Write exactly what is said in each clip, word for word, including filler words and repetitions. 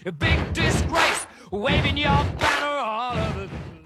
big disgrace, waving your banner all over.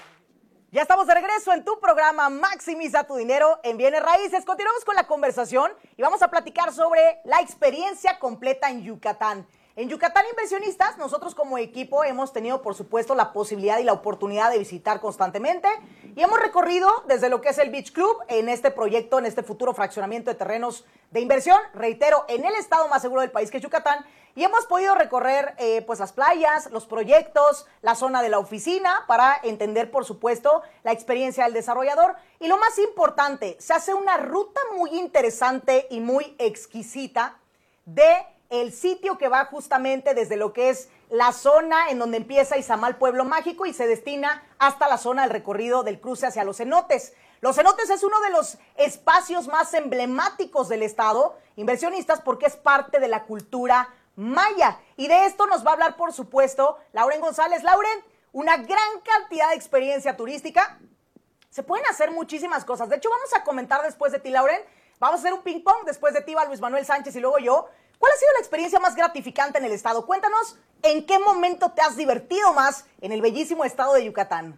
Ya estamos de regreso en tu programa Maximiza tu Dinero en Bienes Raíces. Continuamos con la conversación y vamos a platicar sobre la experiencia completa en Yucatán. En Yucatán Inversionistas, nosotros como equipo hemos tenido, por supuesto, la posibilidad y la oportunidad de visitar constantemente y hemos recorrido desde lo que es el Beach Club en este proyecto, en este futuro fraccionamiento de terrenos de inversión, reitero, en el estado más seguro del país que es Yucatán, y hemos podido recorrer eh, pues las playas, los proyectos, la zona de la oficina para entender, por supuesto, la experiencia del desarrollador. Y lo más importante, se hace una ruta muy interesante y muy exquisita de el sitio que va justamente desde lo que es la zona en donde empieza Izamal Pueblo Mágico y se destina hasta la zona del recorrido del cruce hacia los cenotes. Los cenotes es uno de los espacios más emblemáticos del estado, inversionistas, porque es parte de la cultura maya. Y de esto nos va a hablar, por supuesto, Lauren González. Lauren, una gran cantidad de experiencia turística. Se pueden hacer muchísimas cosas. De hecho, vamos a comentar después de ti, Lauren. Vamos a hacer un ping pong. Después de ti va Luis Manuel Sánchez y luego yo. ¿Cuál ha sido la experiencia más gratificante en el estado? Cuéntanos, ¿en qué momento te has divertido más en el bellísimo estado de Yucatán?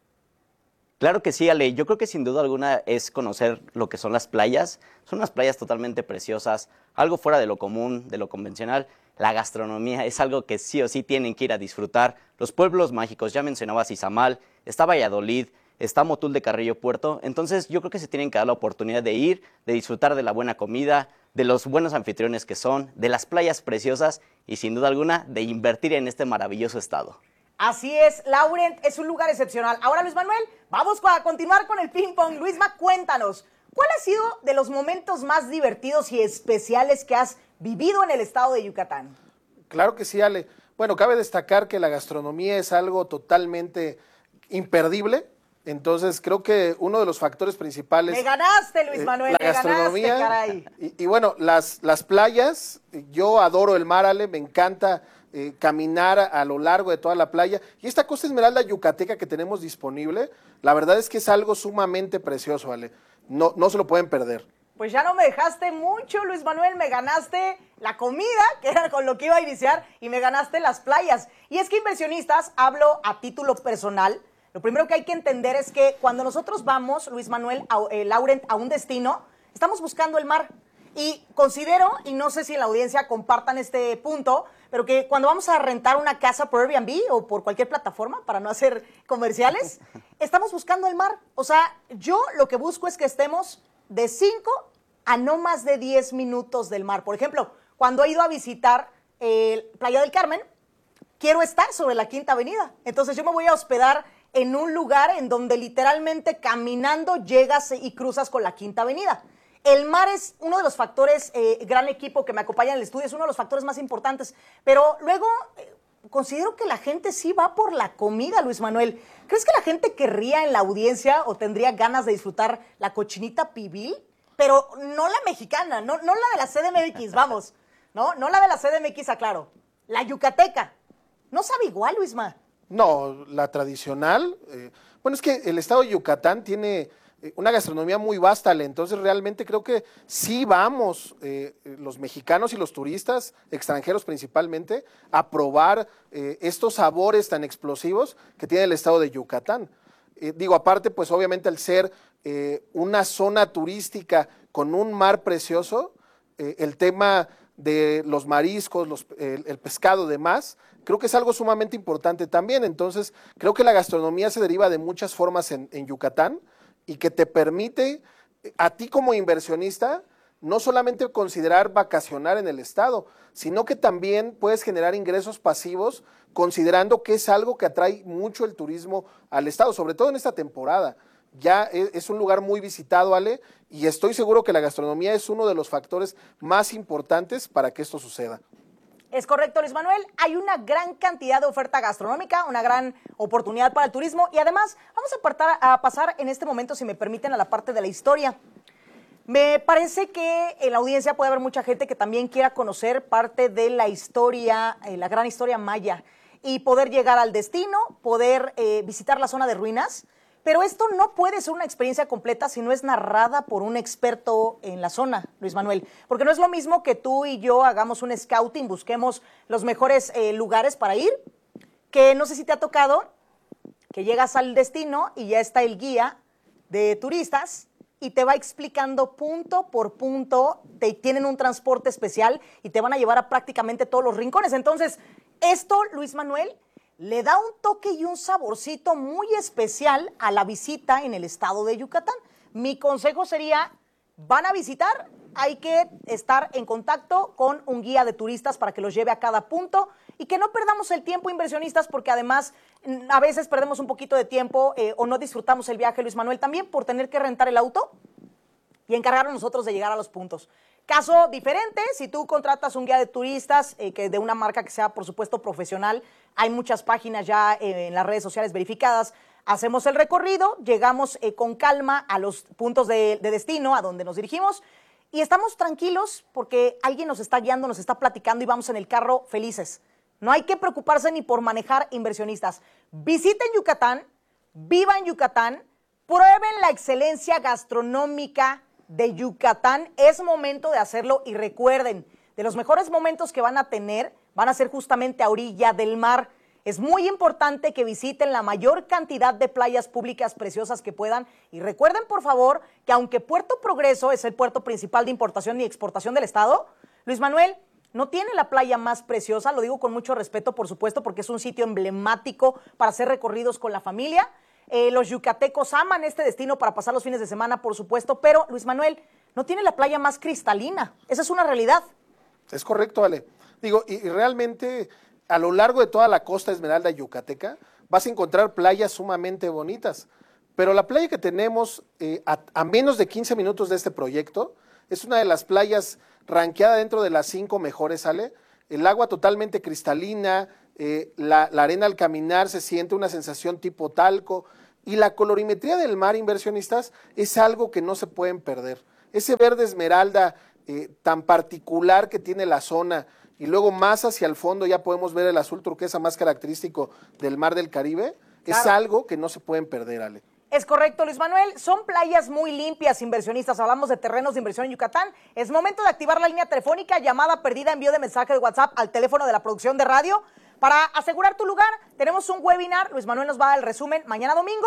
Claro que sí, Ale. Yo creo que sin duda alguna es conocer lo que son las playas. Son unas playas totalmente preciosas, algo fuera de lo común, de lo convencional. La gastronomía es algo que sí o sí tienen que ir a disfrutar. Los pueblos mágicos, ya mencionabas Izamal, está Valladolid, está Motul de Carrillo Puerto. Entonces yo creo que se tienen que dar la oportunidad de ir, de disfrutar de la buena comida, de los buenos anfitriones que son, de las playas preciosas y sin duda alguna de invertir en este maravilloso estado. Así es, Lauren, es un lugar excepcional. Ahora, Luis Manuel, vamos a continuar con el ping pong. Luisma, cuéntanos, ¿cuál ha sido de los momentos más divertidos y especiales que has vivido en el estado de Yucatán? Claro que sí, Ale. Bueno, cabe destacar que la gastronomía es algo totalmente imperdible. Entonces, creo que uno de los factores principales... Me ganaste, Luis Manuel, eh, me ganaste, caray. Y, y bueno, las, las playas, yo adoro el mar, Ale, me encanta eh, caminar a, a lo largo de toda la playa. Y esta Costa Esmeralda yucateca que tenemos disponible, la verdad es que es algo sumamente precioso, Ale. No, no se lo pueden perder. Pues ya no me dejaste mucho, Luis Manuel, me ganaste la comida, que era con lo que iba a iniciar, y me ganaste las playas. Y es que inversionistas, hablo a título personal, lo primero que hay que entender es que cuando nosotros vamos, Luis Manuel, a, eh, Lauren, a un destino, estamos buscando el mar. Y considero, y no sé si en la audiencia compartan este punto, pero que cuando vamos a rentar una casa por Airbnb o por cualquier plataforma, para no hacer comerciales, estamos buscando el mar. O sea, yo lo que busco es que estemos de cinco a no más de diez minutos del mar. Por ejemplo, cuando he ido a visitar eh, Playa del Carmen, quiero estar sobre la Quinta Avenida. Entonces yo me voy a hospedar en un lugar en donde literalmente caminando llegas y cruzas con la Quinta Avenida. El mar es uno de los factores, eh, gran equipo que me acompaña en el estudio, es uno de los factores más importantes. Pero luego eh, considero que la gente sí va por la comida, Luis Manuel. ¿Crees que la gente querría en la audiencia o tendría ganas de disfrutar la cochinita pibil? Pero no la mexicana, no, no la de la C D M X, vamos. No, no la de la C D M X, aclaro. La yucateca. ¿No sabe igual, Luisma? No, la tradicional, eh, bueno, es que el estado de Yucatán tiene eh, una gastronomía muy vasta, Ale, entonces realmente creo que sí vamos, eh, los mexicanos y los turistas, extranjeros principalmente, a probar eh, estos sabores tan explosivos que tiene el estado de Yucatán. Eh, digo, aparte, pues obviamente al ser eh, una zona turística con un mar precioso, eh, el tema de los mariscos, los, el, el pescado, demás, creo que es algo sumamente importante también. Entonces, creo que la gastronomía se deriva de muchas formas en, en Yucatán y que te permite, a ti como inversionista, no solamente considerar vacacionar en el estado, sino que también puedes generar ingresos pasivos, considerando que es algo que atrae mucho el turismo al estado, sobre todo en esta temporada. Ya es un lugar muy visitado, Ale, y estoy seguro que la gastronomía es uno de los factores más importantes para que esto suceda. Es correcto, Luis Manuel. Hay una gran cantidad de oferta gastronómica, una gran oportunidad para el turismo y además vamos a, apartar, a pasar en este momento, si me permiten, a la parte de la historia. Me parece que en la audiencia puede haber mucha gente que también quiera conocer parte de la historia, eh, la gran historia maya y poder llegar al destino, poder eh, visitar la zona de ruinas. Pero esto no puede ser una experiencia completa si no es narrada por un experto en la zona, Luis Manuel. Porque no es lo mismo que tú y yo hagamos un scouting, busquemos los mejores eh, lugares para ir, que no sé si te ha tocado que llegas al destino y ya está el guía de turistas y te va explicando punto por punto, te tienen un transporte especial y te van a llevar a prácticamente todos los rincones. Entonces, esto, Luis Manuel, le da un toque y un saborcito muy especial a la visita en el estado de Yucatán. Mi consejo sería, van a visitar, hay que estar en contacto con un guía de turistas para que los lleve a cada punto y que no perdamos el tiempo, inversionistas, porque además a veces perdemos un poquito de tiempo eh, o no disfrutamos el viaje, Luis Manuel, también por tener que rentar el auto y encargarnos nosotros de llegar a los puntos. Caso diferente, si tú contratas un guía de turistas eh, que de una marca que sea, por supuesto, profesional, hay muchas páginas ya eh, en las redes sociales verificadas, hacemos el recorrido, llegamos eh, con calma a los puntos de, de destino, a donde nos dirigimos, y estamos tranquilos porque alguien nos está guiando, nos está platicando y vamos en el carro felices. No hay que preocuparse ni por manejar, inversionistas. Visiten Yucatán, vivan Yucatán, prueben la excelencia gastronómica de Yucatán. Es momento de hacerlo y recuerden, de los mejores momentos que van a tener van a ser justamente a orilla del mar. Es muy importante que visiten la mayor cantidad de playas públicas preciosas que puedan y recuerden, por favor, que aunque Puerto Progreso es el puerto principal de importación y exportación del estado, Luis Manuel no tiene la playa más preciosa, lo digo con mucho respeto, por supuesto, porque es un sitio emblemático para hacer recorridos con la familia. Eh, los yucatecos aman este destino para pasar los fines de semana, por supuesto, pero Luis Manuel no tiene la playa más cristalina. Esa es una realidad. Es correcto, Ale. Digo, y, y realmente a lo largo de toda la costa esmeralda yucateca vas a encontrar playas sumamente bonitas, pero la playa que tenemos eh, a, a menos de quince minutos de este proyecto es una de las playas ranqueada dentro de las cinco mejores, Ale. El agua totalmente cristalina, eh, la, la arena al caminar se siente una sensación tipo talco y la colorimetría del mar, inversionistas, es algo que no se pueden perder. Ese verde esmeralda eh, tan particular que tiene la zona y luego más hacia el fondo ya podemos ver el azul turquesa más característico del mar del Caribe, claro. Es algo que no se pueden perder, Ale. Es correcto, Luis Manuel. Son playas muy limpias, inversionistas. Hablamos de terrenos de inversión en Yucatán. Es momento de activar la línea telefónica, llamada perdida, envío de mensaje de WhatsApp al teléfono de la producción de radio. Para asegurar tu lugar, tenemos un webinar. Luis Manuel nos va a dar el resumen mañana domingo,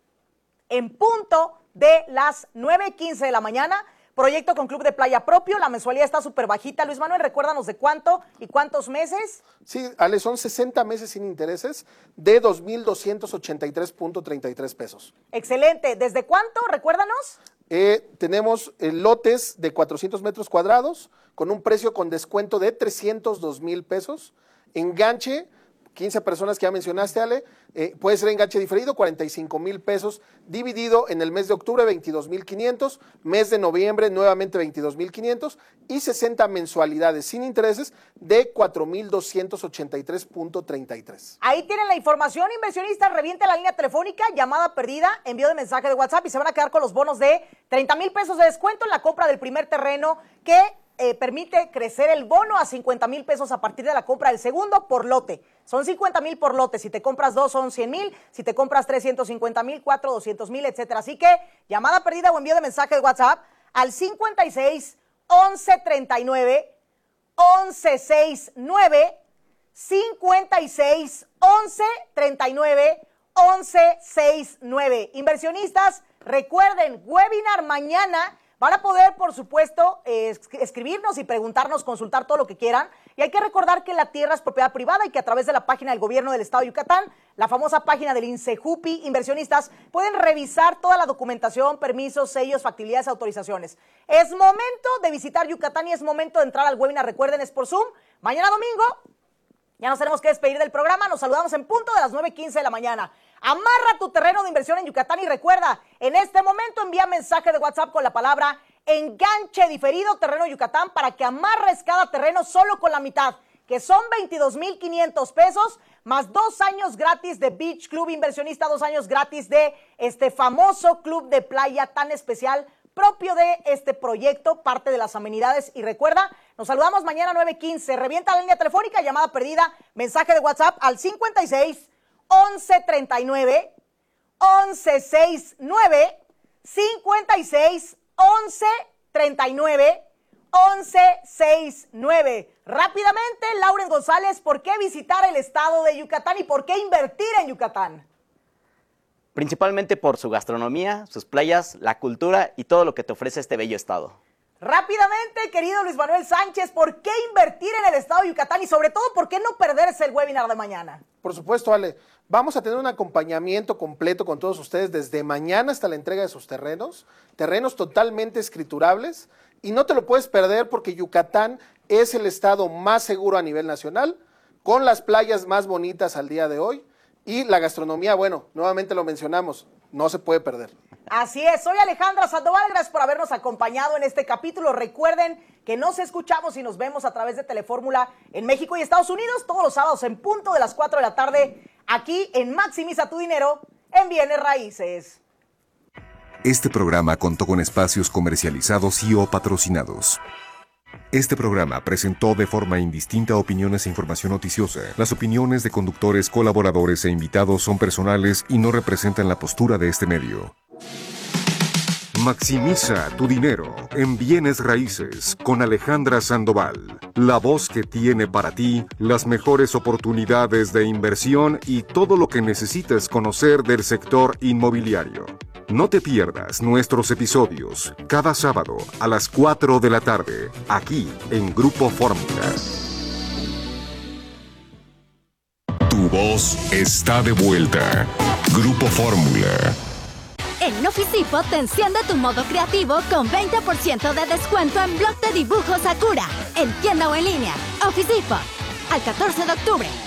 en punto de las nueve quince de la mañana. Proyecto con club de playa propio, la mensualidad está súper bajita. Luis Manuel, recuérdanos de cuánto y cuántos meses. Sí, Ale, son sesenta meses sin intereses de dos mil doscientos ochenta y tres punto treinta y tres pesos. Excelente. ¿Desde cuánto? Recuérdanos. Eh, tenemos eh, lotes de cuatrocientos metros cuadrados con un precio con descuento de trescientos dos mil pesos. Enganche, quince personas que ya mencionaste, Ale, eh, puede ser enganche diferido, cuarenta y cinco mil pesos, dividido en el mes de octubre, veintidós mil quinientos, mes de noviembre, nuevamente veintidós mil quinientos, y sesenta mensualidades sin intereses de cuatro mil doscientos ochenta y tres punto treinta y tres. Ahí tienen la información, inversionistas. Reviente la línea telefónica, llamada perdida, envío de mensaje de WhatsApp y se van a quedar con los bonos de treinta mil pesos de descuento en la compra del primer terreno que Eh, permite crecer el bono a cincuenta mil pesos a partir de la compra del segundo por lote. Son cincuenta mil por lote. Si te compras dos son cien mil, si te compras tres, ciento cincuenta mil, cuatro, doscientos mil, etcétera. Así que llamada perdida o envío de mensaje de WhatsApp al cincuenta y seis, once, treinta y nueve, once, sesenta y nueve, cincuenta y seis, once, treinta y nueve, once, sesenta y nueve. Inversionistas, recuerden, webinar mañana. Van a poder, por supuesto, eh, escribirnos y preguntarnos, consultar todo lo que quieran. Y hay que recordar que la tierra es propiedad privada y que a través de la página del gobierno del estado de Yucatán, la famosa página del INSEJUPI, inversionistas, pueden revisar toda la documentación, permisos, sellos, factibilidades, autorizaciones. Es momento de visitar Yucatán y es momento de entrar al webinar. Recuerden, es por Zoom. Mañana domingo ya nos tenemos que despedir del programa. Nos saludamos en punto de las nueve quince de la mañana. Amarra tu terreno de inversión en Yucatán y recuerda, en este momento envía mensaje de WhatsApp con la palabra enganche diferido terreno Yucatán para que amarres cada terreno solo con la mitad, que son veintidós mil quinientos pesos, más dos años gratis de Beach Club Inversionista, dos años gratis de este famoso club de playa tan especial propio de este proyecto, parte de las amenidades. Y recuerda, nos saludamos mañana nueve quince. Revienta la línea telefónica, llamada perdida, mensaje de WhatsApp al cincuenta y seis, once, treinta y nueve, once sesenta y nueve, cincuenta y seis, once treinta y nueve, once sesenta y nueve. Rápidamente, Lauren González, ¿por qué visitar el estado de Yucatán y por qué invertir en Yucatán? Principalmente por su gastronomía, sus playas, la cultura y todo lo que te ofrece este bello estado. Rápidamente, querido Luis Manuel Sánchez, ¿por qué invertir en el estado de Yucatán y sobre todo, por qué no perderse el webinar de mañana? Por supuesto, Ale. Vamos a tener un acompañamiento completo con todos ustedes desde mañana hasta la entrega de sus terrenos, terrenos totalmente escriturables, y no te lo puedes perder porque Yucatán es el estado más seguro a nivel nacional, con las playas más bonitas al día de hoy, y la gastronomía, bueno, nuevamente lo mencionamos, no se puede perder. Así es, soy Alejandra Sandoval, gracias por habernos acompañado en este capítulo. Recuerden que nos escuchamos y nos vemos a través de Telefórmula en México y Estados Unidos todos los sábados en punto de las cuatro de la tarde, aquí en Maximiza tu Dinero en Bienes Raíces. Este programa contó con espacios comercializados y o patrocinados. Este programa presentó de forma indistinta opiniones e información noticiosa. Las opiniones de conductores, colaboradores e invitados son personales y no representan la postura de este medio. Maximiza tu dinero en Bienes Raíces con Alejandra Sandoval. La voz que tiene para ti las mejores oportunidades de inversión y todo lo que necesitas conocer del sector inmobiliario. No te pierdas nuestros episodios cada sábado a las cuatro de la tarde, aquí en Grupo Fórmula. Tu voz está de vuelta. Grupo Fórmula. En Office Depot te enciende tu modo creativo con veinte por ciento de descuento en blog de dibujos Sakura, en tienda o en línea. Office Depot, al catorce de octubre.